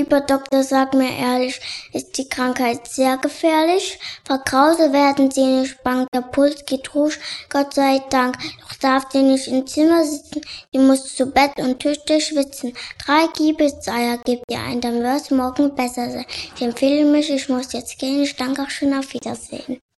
Lieber Doktor, sag mir ehrlich, ist die Krankheit sehr gefährlich? Frau Krause, werden Sie nicht bang, der Puls geht hoch, Gott sei Dank. Doch darf sie nicht im Zimmer sitzen, die muss zu Bett und tüchtig schwitzen. 3 Kiebitzeier gibt ihr ein, dann wird's morgen besser sein. Ich empfehle mich, ich muss jetzt gehen, ich danke auch schon, auf Wiedersehen.